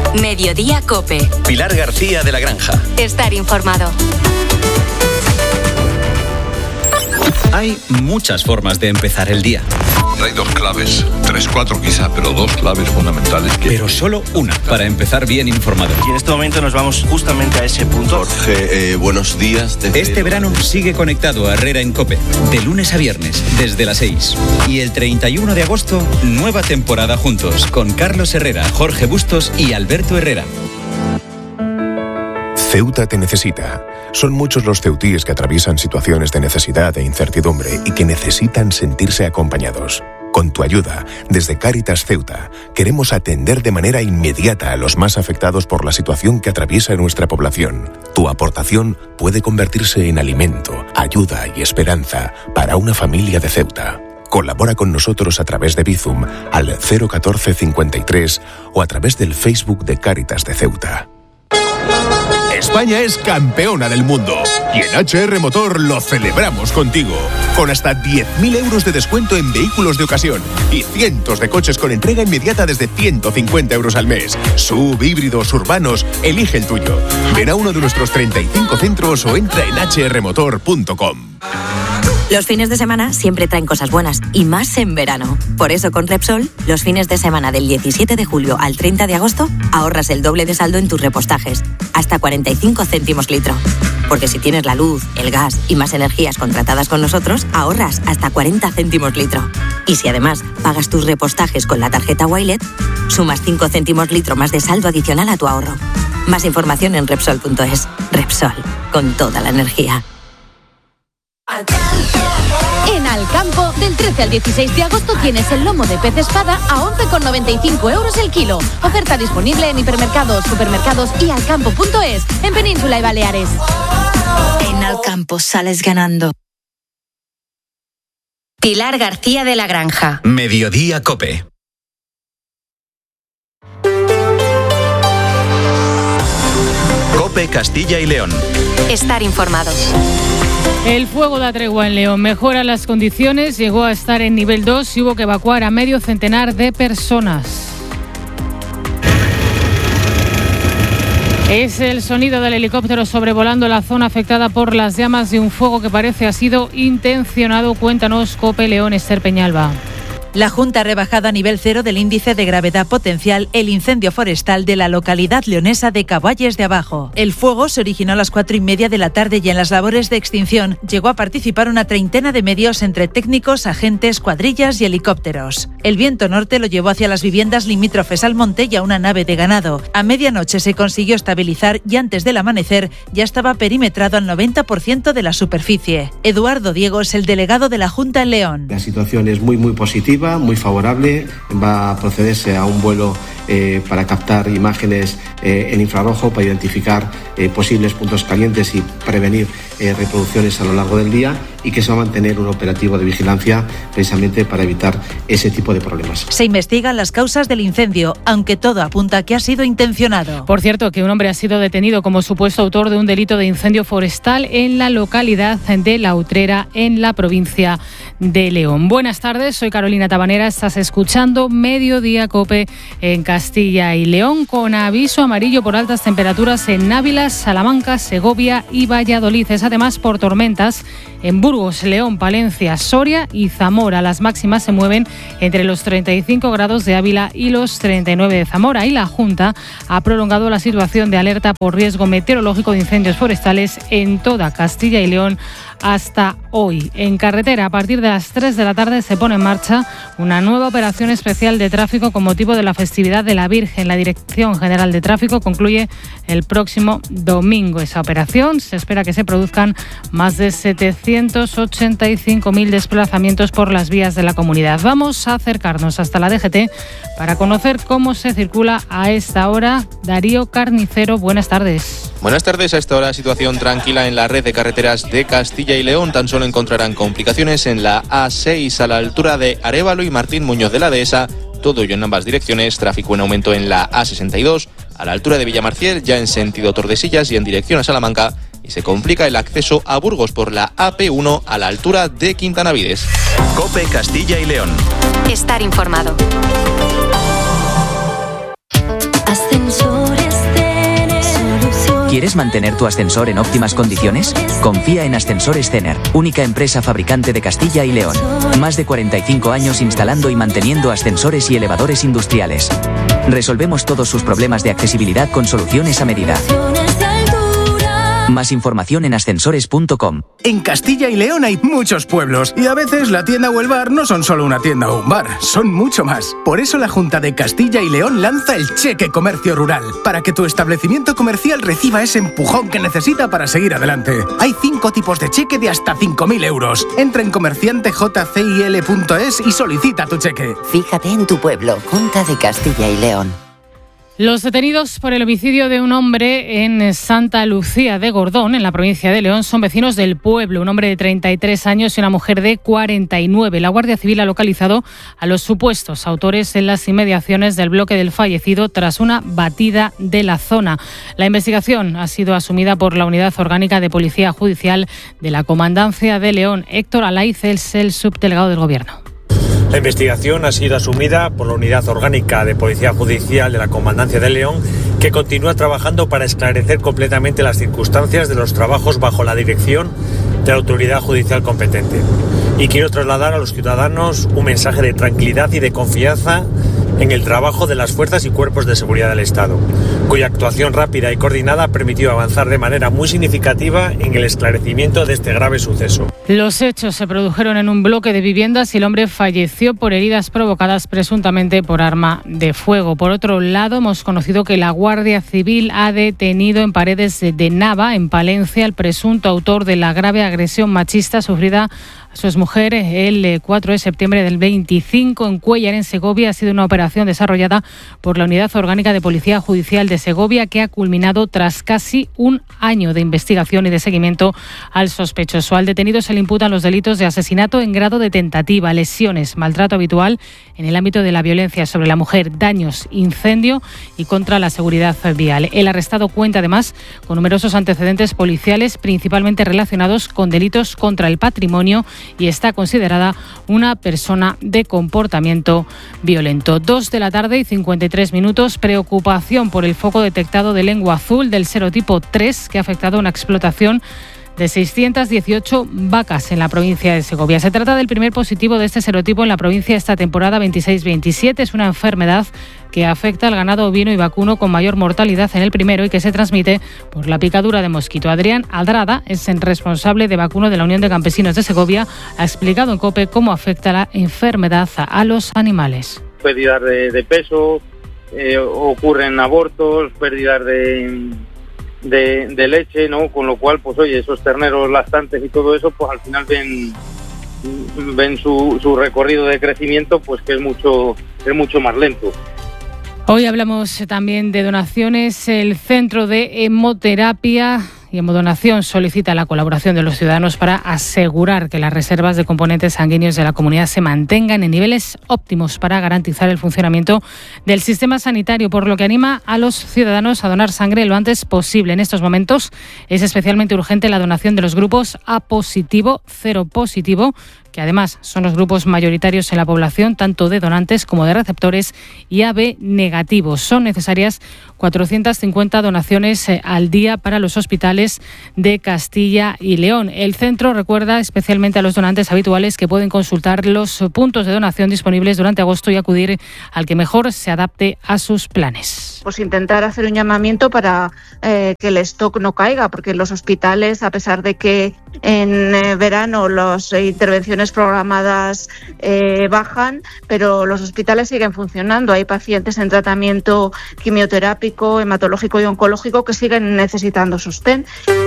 Mediodía COPE. Pilar García de la Granja. Estar informado. Hay muchas formas de empezar el día. Hay dos claves, 3, 4 quizá, pero dos claves fundamentales. Pero solo una para empezar bien informado. Y en este momento nos vamos justamente a ese punto. Jorge, buenos días. Este verano sigue conectado a Herrera en COPE, de lunes a viernes, desde las 6. Y el 31 de agosto, nueva temporada juntos, con Carlos Herrera, Jorge Bustos y Alberto Herrera. Ceuta te necesita. Son muchos los ceutíes que atraviesan situaciones de necesidad e incertidumbre y que necesitan sentirse acompañados. Con tu ayuda, desde Cáritas Ceuta, queremos atender de manera inmediata a los más afectados por la situación que atraviesa nuestra población. Tu aportación puede convertirse en alimento, ayuda y esperanza para una familia de Ceuta. Colabora con nosotros a través de Bizum al 01453 o a través del Facebook de Cáritas de Ceuta. España es campeona del mundo y en HR Motor lo celebramos contigo, con hasta 10.000 euros de descuento en vehículos de ocasión y cientos de coches con entrega inmediata desde 150 euros al mes. SUV, híbridos, urbanos, elige el tuyo. Ven a uno de nuestros 35 centros o entra en hrmotor.com. Los fines de semana siempre traen cosas buenas, y más en verano. Por eso con Repsol, los fines de semana del 17 de julio al 30 de agosto, ahorras el doble de saldo en tus repostajes, hasta 45 céntimos litro. Porque si tienes la luz, el gas y más energías contratadas con nosotros, ahorras hasta 40 céntimos litro. Y si además pagas tus repostajes con la tarjeta Wilet, sumas 5 céntimos litro más de saldo adicional a tu ahorro. Más información en Repsol.es. Repsol, con toda la energía. En Alcampo, del 13 al 16 de agosto tienes el lomo de pez espada a 11,95 euros el kilo. Oferta disponible en hipermercados, supermercados y alcampo.es, en Península y Baleares. En Alcampo sales ganando. Pilar García de la Granja. Mediodía COPE. COPE Castilla y León. Estar informado. El fuego da tregua en León, mejora las condiciones, llegó a estar en nivel 2 y hubo que evacuar a medio centenar de personas. Es el sonido del helicóptero sobrevolando la zona afectada por las llamas de un fuego que parece ha sido intencionado. Cuéntanos, COPE León, Esther Peñalba. La Junta ha rebajado a nivel 0 del índice de gravedad potencial el incendio forestal de la localidad leonesa de Caballes de Abajo. El fuego se originó a las 4:30 de la tarde y en las labores de extinción llegó a participar una treintena de medios entre técnicos, agentes, cuadrillas y helicópteros. El viento norte lo llevó hacia las viviendas limítrofes al monte y a una nave de ganado. A medianoche se consiguió estabilizar y antes del amanecer ya estaba perimetrado al 90% de la superficie. Eduardo Diego es el delegado de la Junta en León. La situación es muy positiva, muy favorable. Va a procederse a un vuelo para captar imágenes en infrarrojo para identificar posibles puntos calientes y prevenir reproducciones a lo largo del día, y que se va a mantener un operativo de vigilancia precisamente para evitar ese tipo de problemas. Se investigan las causas del incendio, aunque todo apunta a que ha sido intencionado. Por cierto, que un hombre ha sido detenido como supuesto autor de un delito de incendio forestal en la localidad de La Utrera, en la provincia de León. Buenas tardes, soy Carolina Tabanera, estás escuchando Mediodía COPE en Castilla y León, con aviso amarillo por altas temperaturas en Ávila, Salamanca, Segovia y Valladolid. Es además por tormentas en Burgos, León, Palencia, Soria y Zamora. Las máximas se mueven entre los 35 grados de Ávila y los 39 de Zamora. Y la Junta ha prolongado la situación de alerta por riesgo meteorológico de incendios forestales en toda Castilla y León hasta hoy. En carretera, a partir de las 3 de la tarde se pone en marcha una nueva operación especial de tráfico con motivo de la festividad de la Virgen. La Dirección General de Tráfico concluye el próximo domingo esa operación. Se espera que se produzcan más de 785.000 desplazamientos por las vías de la comunidad. Vamos a acercarnos hasta la DGT para conocer cómo se circula a esta hora. Darío Carnicero, buenas tardes. Buenas tardes. A esta hora, situación tranquila en la red de carreteras de Castilla y León. Tan solo encontrarán complicaciones en la A6 a la altura de Arévalo y Martín Muñoz de la Dehesa. Todo ello en ambas direcciones. Tráfico en aumento en la A62 a la altura de Villamarcier, ya en sentido Tordesillas y en dirección a Salamanca. Y se complica el acceso a Burgos por la AP1 a la altura de Quintanavides. COPE Castilla y León. Estar informado. Ascensor. ¿Quieres mantener tu ascensor en óptimas condiciones? Confía en Ascensores Cener, única empresa fabricante de Castilla y León. Más de 45 años instalando y manteniendo ascensores y elevadores industriales. Resolvemos todos sus problemas de accesibilidad con soluciones a medida. Más información en ascensores.com. En Castilla y León hay muchos pueblos y a veces la tienda o el bar no son solo una tienda o un bar, son mucho más. Por eso la Junta de Castilla y León lanza el Cheque Comercio Rural, para que tu establecimiento comercial reciba ese empujón que necesita para seguir adelante. Hay 5 tipos de cheque de hasta 5.000 euros. Entra en comerciantejcil.es y solicita tu cheque. Fíjate en tu pueblo, Junta de Castilla y León. Los detenidos por el homicidio de un hombre en Santa Lucía de Gordón, en la provincia de León, son vecinos del pueblo, un hombre de 33 años y una mujer de 49. La Guardia Civil ha localizado a los supuestos autores en las inmediaciones del bloque del fallecido tras una batida de la zona. La investigación ha sido asumida por la Unidad Orgánica de Policía Judicial de la Comandancia de León. Héctor Alaiz es el subdelegado del Gobierno. La investigación ha sido asumida por la Unidad Orgánica de Policía Judicial de la Comandancia de León, que continúa trabajando para esclarecer completamente las circunstancias de los trabajos bajo la dirección de la autoridad judicial competente. Y quiero trasladar a los ciudadanos un mensaje de tranquilidad y de confianza en el trabajo de las fuerzas y cuerpos de seguridad del Estado, cuya actuación rápida y coordinada ha permitido avanzar de manera muy significativa en el esclarecimiento de este grave suceso. Los hechos se produjeron en un bloque de viviendas y el hombre falleció por heridas provocadas presuntamente por arma de fuego. Por otro lado, hemos conocido que la Guardia Civil ha detenido en Paredes de Nava, en Palencia, al presunto autor de la grave agresión machista sufrida a su exmujer el 4 de septiembre del 25 en Cuéllar, en Segovia. Ha sido una operación desarrollada por la Unidad Orgánica de Policía Judicial de Segovia, que ha culminado tras casi un año de investigación y de seguimiento al sospechoso. Al detenido se le imputan los delitos de asesinato en grado de tentativa, lesiones, maltrato habitual en el ámbito de la violencia sobre la mujer, daños, incendio y contra la seguridad vial. El arrestado cuenta además con numerosos antecedentes policiales, principalmente relacionados con delitos contra el patrimonio, y está considerada una persona de comportamiento violento. 2:53 p.m. Preocupación por el foco detectado de lengua azul del serotipo 3 que ha afectado a una explotación de 618 vacas en la provincia de Segovia. Se trata del primer positivo de este serotipo en la provincia esta temporada 26-27. Es una enfermedad que afecta al ganado ovino y vacuno con mayor mortalidad en el primero y que se transmite por la picadura de mosquito. Adrián Aldrada es el responsable de vacuno de la Unión de Campesinos de Segovia. Ha explicado en COPE cómo afecta la enfermedad a los animales. Pérdidas de peso, ocurren abortos, pérdidas de leche, ¿no? Con lo cual, pues oye, esos terneros lactantes y todo eso, pues al final ven su recorrido de crecimiento, pues que es mucho más lento. Hoy hablamos también de donaciones. El Centro de Hemoterapia y Hemodonación solicita la colaboración de los ciudadanos para asegurar que las reservas de componentes sanguíneos de la comunidad se mantengan en niveles óptimos para garantizar el funcionamiento del sistema sanitario, por lo que anima a los ciudadanos a donar sangre lo antes posible. En estos momentos es especialmente urgente la donación de los grupos A positivo, cero positivo, que además son los grupos mayoritarios en la población, tanto de donantes como de receptores, y AB negativos. Son necesarias 450 donaciones al día para los hospitales de Castilla y León. El centro recuerda especialmente a los donantes habituales que pueden consultar los puntos de donación disponibles durante agosto y acudir al que mejor se adapte a sus planes. Pues intentar hacer un llamamiento para que el stock no caiga, porque los hospitales, a pesar de que en verano las intervenciones programadas bajan, pero los hospitales siguen funcionando. Hay pacientes en tratamiento quimioterápico, hematológico y oncológico que siguen necesitando sostén.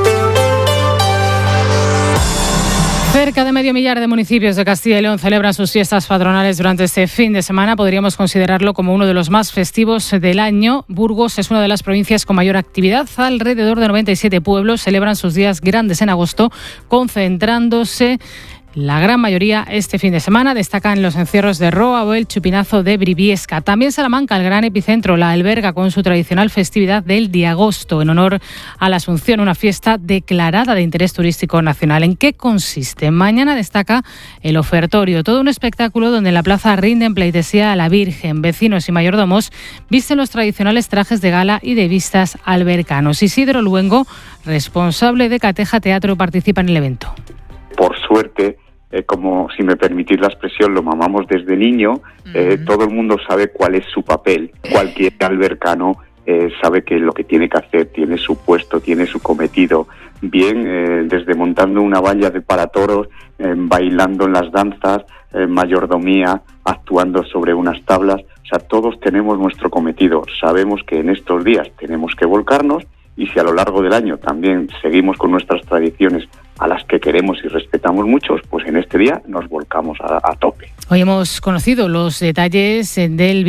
Cerca de medio millar de municipios de Castilla y León celebran sus fiestas patronales durante este fin de semana. Podríamos considerarlo como uno de los más festivos del año. Burgos es una de las provincias con mayor actividad. Alrededor de 97 pueblos celebran sus días grandes en agosto, concentrándose La gran mayoría este fin de semana destacan los encierros de Roa o el Chupinazo de Briviesca. También Salamanca, el gran epicentro, la alberga con su tradicional festividad del Diagosto en honor a la Asunción, una fiesta declarada de interés turístico nacional. ¿En qué consiste? Mañana destaca el ofertorio, todo un espectáculo donde en la plaza rinden pleitesía a la Virgen. Vecinos y mayordomos visten los tradicionales trajes de gala y de vistas albercanos. Isidro Luengo, responsable de Cateja Teatro, participa en el evento. Por suerte, como si me permitís la expresión, lo mamamos desde niño, todo el mundo sabe cuál es su papel. Cualquier albercano sabe que lo que tiene que hacer, tiene su puesto, tiene su cometido. Bien, desde montando una valla de paratoros, bailando en las danzas, mayordomía, actuando sobre unas tablas. O sea, todos tenemos nuestro cometido. Sabemos que en estos días tenemos que volcarnos, y si a lo largo del año también seguimos con nuestras tradiciones a las que queremos y respetamos muchos, pues en este día nos volcamos a tope. Hoy hemos conocido los detalles del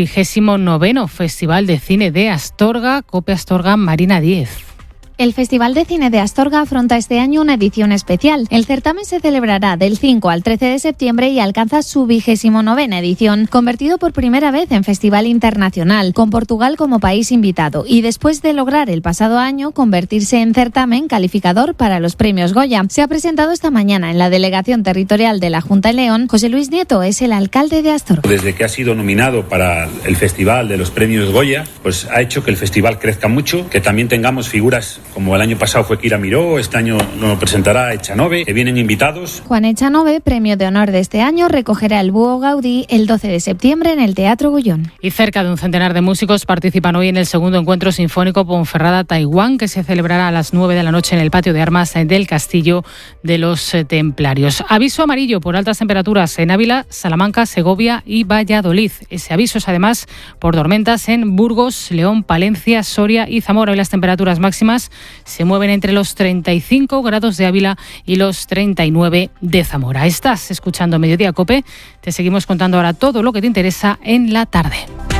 29º Festival de Cine de Astorga, COPE Astorga, Marina Díez. El Festival de Cine de Astorga afronta este año una edición especial. El certamen se celebrará del 5 al 13 de septiembre y alcanza su 29ª edición, convertido por primera vez en festival internacional, con Portugal como país invitado, y después de lograr el pasado año convertirse en certamen calificador para los premios Goya. Se ha presentado esta mañana en la Delegación Territorial de la Junta de León. José Luis Nieto es el alcalde de Astorga. Desde que ha sido nominado para el Festival de los premios Goya, pues ha hecho que el festival crezca mucho, que también tengamos figuras como el año pasado fue Kira Miró, este año lo presentará Echanove, que vienen invitados. Juan Echanove, premio de honor de este año, recogerá el Búho Gaudí el 12 de septiembre en el Teatro Gullón. Y cerca de un centenar de músicos participan hoy en el segundo encuentro sinfónico Ponferrada-Taiwán, que se celebrará a las 9 de la noche en el patio de armas del Castillo de los Templarios. Aviso amarillo por altas temperaturas en Ávila, Salamanca, Segovia y Valladolid. Ese aviso es además por tormentas en Burgos, León, Palencia, Soria y Zamora. Y las temperaturas máximas se mueven entre los 35 grados de Ávila y los 39 de Zamora. Estás escuchando Mediodía COPE. Te seguimos contando ahora todo lo que te interesa en la tarde.